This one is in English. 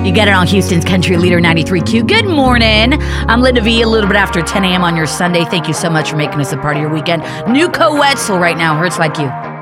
You get it on Houston's Country Leader 93Q. Good morning. I'm Linda V, a little bit after 10 a.m. on your Sunday. Thank you so much for making us a part of your weekend. New Co-Wetzel right now, Hurts Like You.